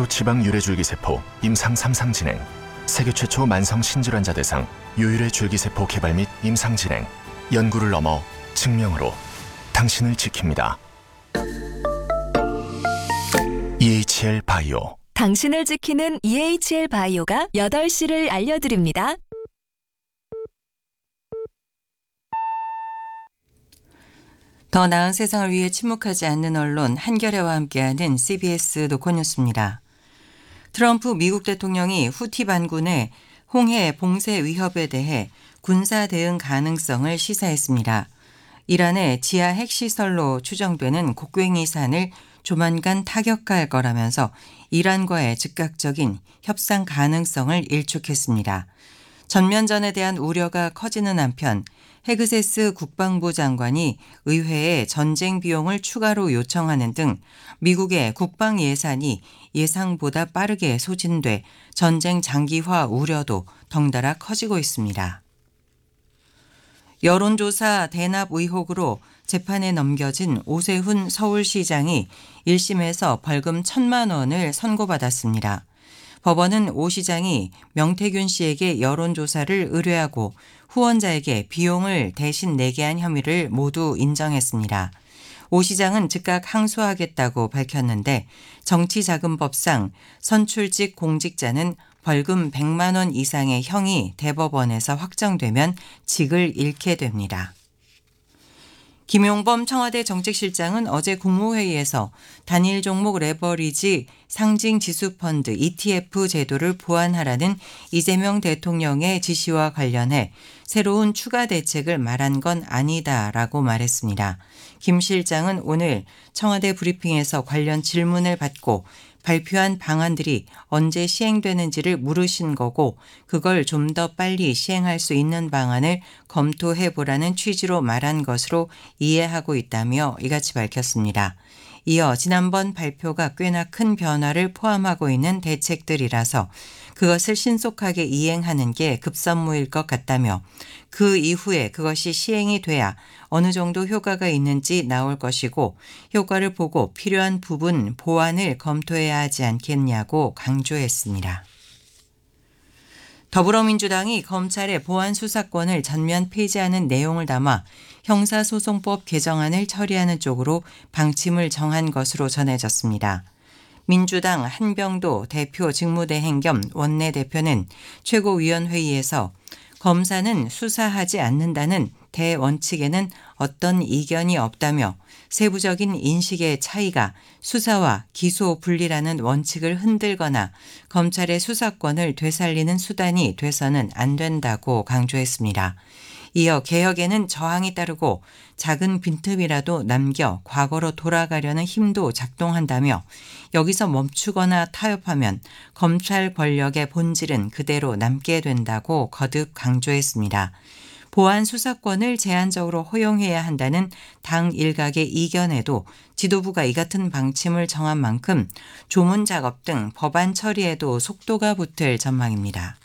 지방 유래줄기세포 임상 3상 진행, 세계 최초 만성 신질환자 대상 요율의 줄기세포 개발 및 임상 진행, 연구를 넘어 증명으로 당신을 지킵니다. EHL 바이오. 당신을 지키는 EHL 바이오가 8시를 알려드립니다. 더 나은 세상을 위해 침묵하지 않는 언론 한겨레와 함께하는 CBS 노컷뉴스입니다. 트럼프 미국 대통령이 후티 반군의 홍해 봉쇄 위협에 대해 군사 대응 가능성을 시사했습니다. 이란의 지하 핵시설로 추정되는 곡괭이산을 조만간 타격할 거라면서 이란과의 즉각적인 협상 가능성을 일축했습니다. 전면전에 대한 우려가 커지는 한편 헤그세스 국방부 장관이 의회에 전쟁 비용을 추가로 요청하는 등 미국의 국방 예산이 예상보다 빠르게 소진돼 전쟁 장기화 우려도 덩달아 커지고 있습니다. 여론조사 대납 의혹으로 재판에 넘겨진 오세훈 서울시장이 1심에서 벌금 1,000만 원을 선고받았습니다. 법원은 오 시장이 명태균 씨에게 여론조사를 의뢰하고 후원자에게 비용을 대신 내게 한 혐의를 모두 인정했습니다. 오 시장은 즉각 항소하겠다고 밝혔는데 정치자금법상 선출직 공직자는 벌금 100만 원 이상의 형이 대법원에서 확정되면 직을 잃게 됩니다. 김용범 청와대 정책실장은 어제 국무회의에서 단일 종목 레버리지 상징지수펀드 ETF 제도를 보완하라는 이재명 대통령의 지시와 관련해 새로운 추가 대책을 말한 건 아니다라고 말했습니다. 김 실장은 오늘 청와대 브리핑에서 관련 질문을 받고 발표한 방안들이 언제 시행되는지를 물으신 거고 그걸 좀 더 빨리 시행할 수 있는 방안을 검토해보라는 취지로 말한 것으로 이해하고 있다며 이같이 밝혔습니다. 이어 지난번 발표가 꽤나 큰 변화를 포함하고 있는 대책들이라서 그것을 신속하게 이행하는 게 급선무일 것 같다며 그 이후에 그것이 시행이 돼야 어느 정도 효과가 있는지 나올 것이고 효과를 보고 필요한 부분 보완을 검토해야 하지 않겠냐고 강조했습니다. 더불어민주당이 검찰의 보안 수사권을 전면 폐지하는 내용을 담아 형사소송법 개정안을 처리하는 쪽으로 방침을 정한 것으로 전해졌습니다. 민주당 한병도 대표 직무대행 겸 원내대표는 최고위원회의에서 검사는 수사하지 않는다는 대원칙에는 어떤 이견이 없다며 세부적인 인식의 차이가 수사와 기소 분리라는 원칙을 흔들거나 검찰의 수사권을 되살리는 수단이 돼서는 안 된다고 강조했습니다. 이어 개혁에는 저항이 따르고 작은 빈틈이라도 남겨 과거로 돌아가려는 힘도 작동한다며 여기서 멈추거나 타협하면 검찰 권력의 본질은 그대로 남게 된다고 거듭 강조했습니다. 보안 수사권을 제한적으로 허용해야 한다는 당 일각의 이견에도 지도부가 이 같은 방침을 정한 만큼 조문 작업 등 법안 처리에도 속도가 붙을 전망입니다.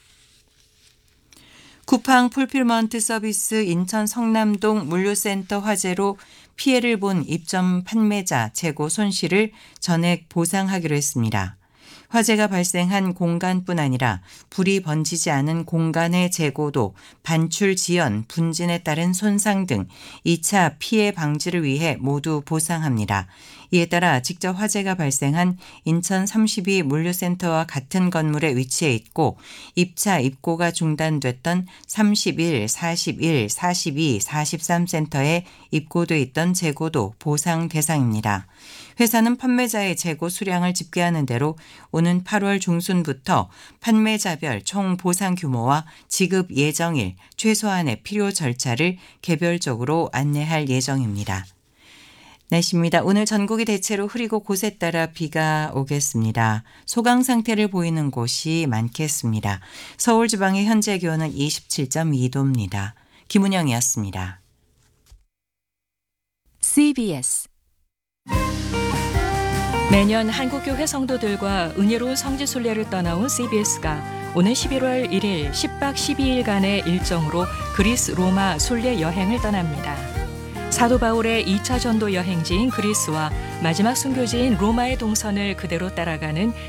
쿠팡 풀필먼트 서비스 인천 성남동 물류센터 화재로 피해를 본 입점 판매자 재고 손실을 전액 보상하기로 했습니다. 화재가 발생한 공간뿐 아니라 불이 번지지 않은 공간의 재고도 반출 지연, 분진에 따른 손상 등 2차 피해 방지를 위해 모두 보상합니다. 이에 따라 직접 화재가 발생한 인천 32 물류센터와 같은 건물에 위치해 있고 입차 입고가 중단됐던 31, 41, 42, 43 센터에 입고돼 있던 재고도 보상 대상입니다. 회사는 판매자의 재고 수량을 집계하는 대로 오는 8월 중순부터 판매자별 총 보상 규모와 지급 예정일, 최소한의 필요 절차를 개별적으로 안내할 예정입니다. 날씨입니다. 오늘 전국이 대체로 흐리고 곳에 따라 비가 오겠습니다. 소강 상태를 보이는 곳이 많겠습니다. 서울 지방의 현재 기온은 27.2도입니다. 김은영이었습니다. CBS 매년 한국교회 성도들과 은혜로운 성지순례를 떠나온 CBS가 오는 11월 1일 10박 12일간의 일정으로 그리스 로마 순례 여행을 떠납니다. 사도 바울의 2차 전도 여행지인 그리스와 마지막 순교지인 로마의 동선을 그대로 따라가는